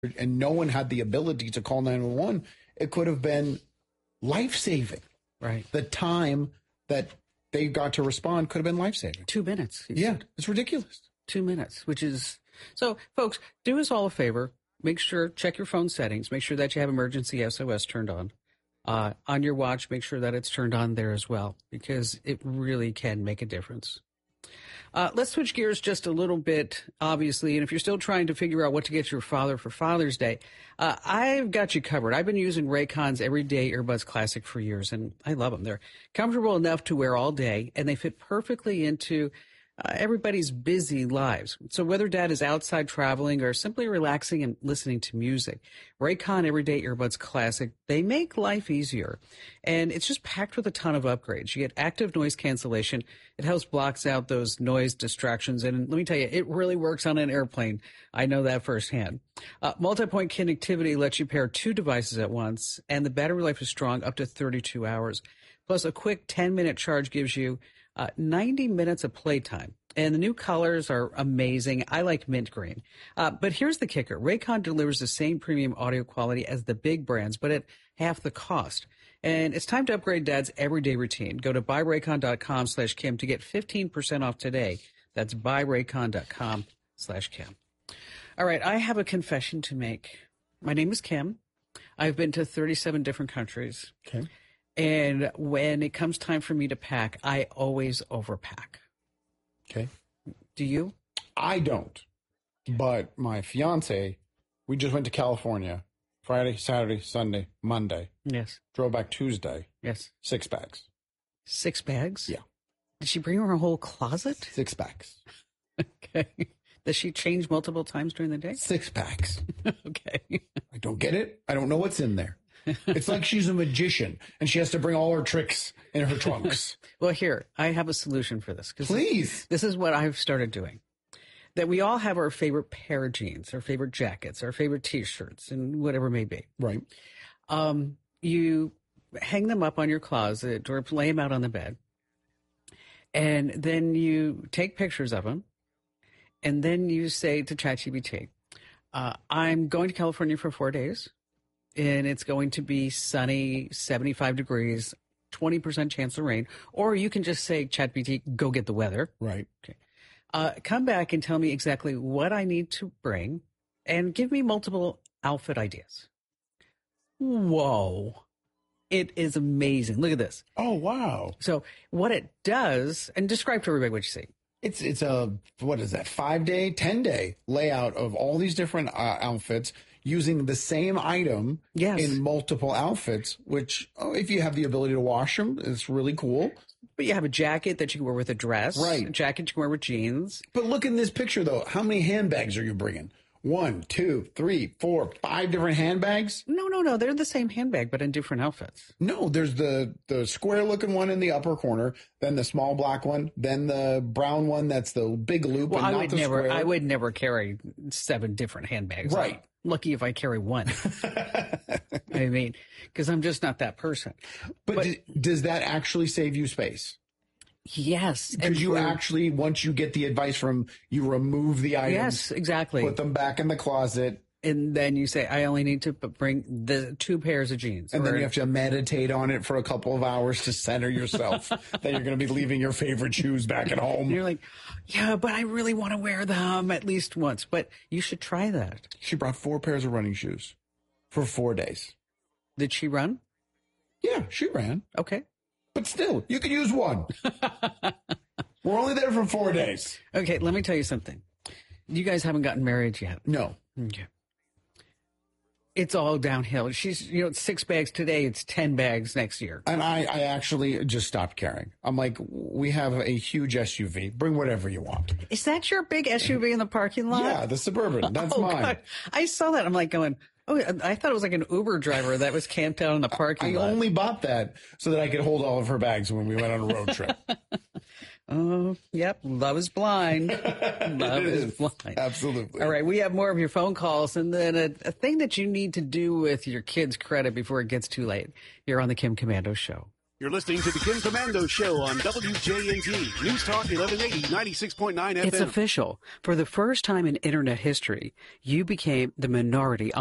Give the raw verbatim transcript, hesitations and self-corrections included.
and no one had the ability to call nine one one, it could have been life-saving. Right. The time that they got to respond could have been life-saving. Two minutes. Yeah, said. it's ridiculous. Two minutes, which is... So, folks, do us all a favor. Make sure, check your phone settings. Make sure that you have emergency S O S turned on. Uh, on your watch, make sure that it's turned on there as well, because it really can make a difference. Uh, let's switch gears just a little bit, obviously. And if you're still trying to figure out what to get your father for Father's Day, uh, I've got you covered. I've been using Raycon's Everyday Earbuds Classic for years, and I love them. They're comfortable enough to wear all day, and they fit perfectly into uh, everybody's busy lives. So whether dad is outside traveling or simply relaxing and listening to music, Raycon Everyday Earbuds Classic, they make life easier. And it's just packed with a ton of upgrades. You get active noise cancellation. It helps blocks out those noise distractions. And let me tell you, it really works on an airplane. I know that firsthand. Uh, multi-point connectivity lets you pair two devices at once, and the battery life is strong up to thirty-two hours. Plus, a quick ten-minute charge gives you uh, ninety minutes of playtime. And the new colors are amazing. I like mint green. Uh, but here's the kicker. Raycon delivers the same premium audio quality as the big brands, but at half the cost. And it's time to upgrade Dad's everyday routine. Go to buyraycon.com slash Kim to get fifteen percent off today. That's buyraycon.com slash Kim. All right, I have a confession to make. My name is Kim. I've been to thirty-seven different countries. Okay. And when it comes time for me to pack, I always overpack. Okay. Do you? I don't. But my fiance, we just went to California Friday, Saturday, Sunday, Monday. Yes. Drove back Tuesday. Yes. Six bags. Six bags? Yeah. Did she bring her whole closet? Six bags. Okay. Does she change multiple times during the day? Six packs. Okay. I don't get it. I don't know what's in there. It's like she's a magician and she has to bring all her tricks in her trunks. Well, here, I have a solution for this. Please. This is what I've started doing. That we all have our favorite pair of jeans, our favorite jackets, our favorite T-shirts, and whatever it may be. Right. Um, you hang them up on your closet or lay them out on the bed. And then you take pictures of them. And then you say to ChatGPT, uh, I'm going to California for four days. And it's going to be sunny, seventy-five degrees, twenty percent chance of rain. Or you can just say, ChatGPT, go get the weather. Right. Okay. Uh, come back and tell me exactly what I need to bring and give me multiple outfit ideas. Whoa. It is amazing. Look at this. Oh, wow. So what it does, and describe to everybody what you see. It's it's a, what is that, five-day, ten-day layout of all these different uh, outfits using the same item yes. in multiple outfits, which, oh, if you have the ability to wash them, it's really cool. But you have a jacket that you can wear with a dress. Right. A jacket you can wear with jeans. But look in this picture, though. How many handbags are you bringing? One, two, three, four, five different handbags? No, no, no. They're the same handbag, but in different outfits. No, there's the, the square-looking one in the upper corner, then the small black one, then the brown one that's the big loop well, and I not would the never, square. I would never carry seven different handbags. Right. I'm lucky if I carry one. I mean, because I'm just not that person. But, but d- does that actually save you space? Yes. Because you actually, once you get the advice from, you remove the items. Yes, exactly. Put them back in the closet. And then you say, I only need to bring the two pairs of jeans. And or, then you have to meditate on it for a couple of hours to center yourself that you're going to be leaving your favorite shoes back at home. And you're like, yeah, but I really want to wear them at least once. But you should try that. She brought four pairs of running shoes for four days. Did she run? Yeah, she ran. Okay. But still, you could use one. We're only there for four days. Okay, let me tell you something. You guys haven't gotten married yet. No. Okay. It's all downhill. She's, you know, it's six bags today. It's ten bags next year. And I, I actually just stopped carrying. I'm like, we have a huge S U V. Bring whatever you want. Is that your big S U V in the parking lot? Yeah, the Suburban. That's oh, mine. God. I saw that. I'm like going, oh, I thought it was like an Uber driver that was camped out in the parking I lot. I only bought that so that I could hold all of her bags when we went on a road trip. Oh, yep. Love is blind. Love is. is blind. Absolutely. All right. We have more of your phone calls and then a, a thing that you need to do with your kids' credit before it gets too late here on the Kim Komando Show. You're listening to the Kim Komando Show on W J N T. News Talk eleven eighty, ninety-six point nine F M. It's official. For the first time in Internet history, you became the minority